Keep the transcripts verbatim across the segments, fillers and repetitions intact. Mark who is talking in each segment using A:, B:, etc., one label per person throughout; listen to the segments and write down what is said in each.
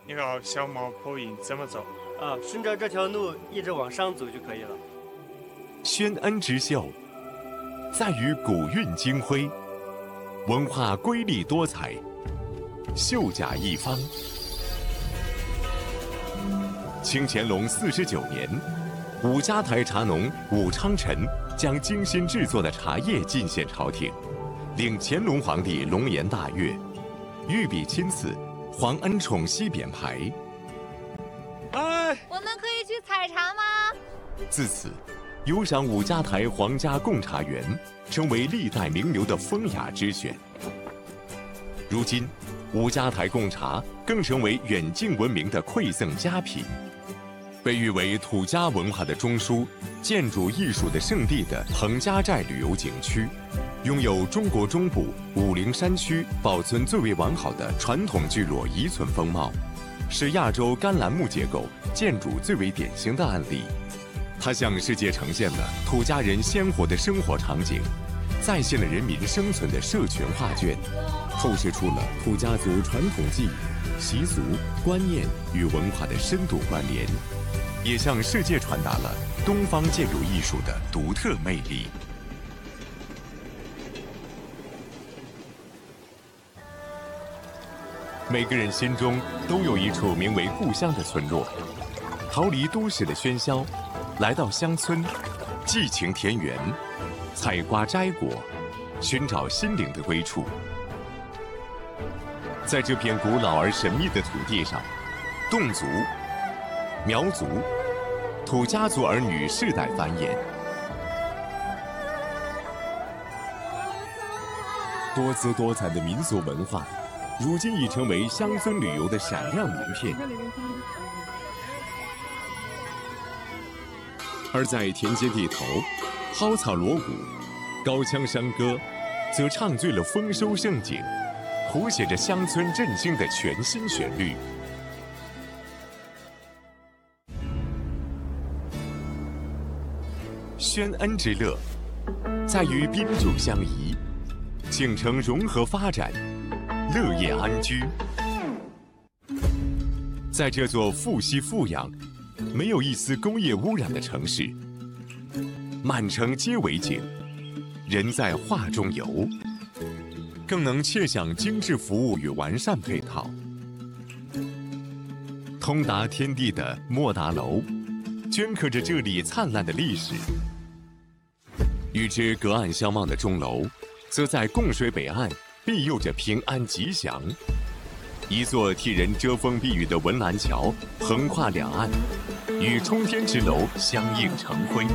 A: 你要小毛口音怎么走？
B: 啊，顺着这条路一直往上走就可以了。
C: 宣恩之秀，在于古韵精辉，文化瑰丽多彩，秀甲一方。清乾隆四十九年，武家台茶农武昌臣将精心制作的茶叶进献朝廷，领乾隆皇帝龙颜大悦，御笔亲赐皇恩宠西匾牌。
A: 哎，
D: 我们可以去采茶吗？
C: 自此，有赏武家台皇家贡茶园成为历代名流的风雅之选。如今，武家台贡茶更成为远近闻名的馈赠佳品。被誉为土家文化的中枢、建筑艺术的圣地的彭家寨旅游景区，拥有中国中部武陵山区保存最为完好的传统聚落遗存风貌，是亚洲干栏木结构建筑最为典型的案例。它向世界呈现了土家人鲜活的生活场景，再现了人民生存的社群画卷，透视出了土家族传统技艺、习俗、观念与文化的深度关联，也向世界传达了东方建筑艺术的独特魅力。每个人心中都有一处名为故乡的村落，逃离都市的喧嚣，来到乡村，寄情田园，采瓜摘果，寻找心灵的归处。在这片古老而神秘的土地上，侗族、苗族、土家族儿女世代繁衍，多姿多彩的民俗文化，如今已成为乡村旅游的闪亮名片。而在田间地头，蒿草锣鼓、高腔山歌，则唱醉了丰收盛景，谱写着乡村振兴的全新旋律。宣恩之乐，在于宾主相宜，景城融合发展，乐业安居。在这座富硒富养、没有一丝工业污染的城市，满城皆为景，人在画中游，更能切享精致服务与完善配套。通达天地的莫达楼，镌刻着这里灿烂的历史。与之隔岸相望的钟楼，则在贡水北岸庇佑着平安吉祥。一座替人遮风避雨的文澜桥横跨两岸，与冲天之楼相映成辉。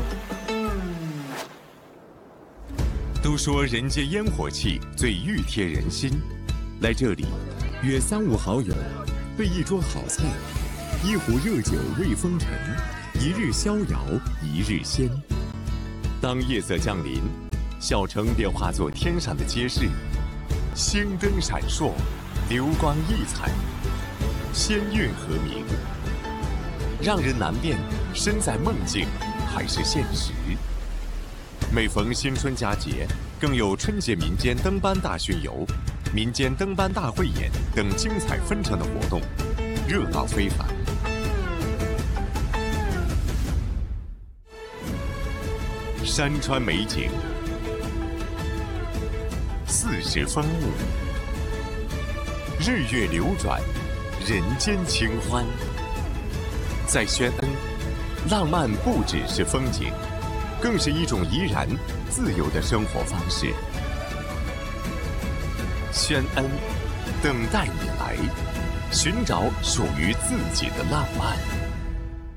C: 都说人间烟火气最熨贴人心，来这里，约三五好友，备一桌好菜，一壶热酒慰风尘，一日逍遥一日仙。当夜色降临，小城便化作天上的街市，星灯闪烁，流光溢彩，仙韵和鸣，让人难辨身在梦境还是现实。每逢新春佳节，更有春节民间灯班大巡游、民间灯班大汇演等精彩纷呈的活动，热闹非凡。山川美景，四时风物，日月流转，人间清欢。在宣恩，浪漫不只是风景，更是一种怡然自由的生活方式。宣恩，等待你来，寻找属于自己的浪漫。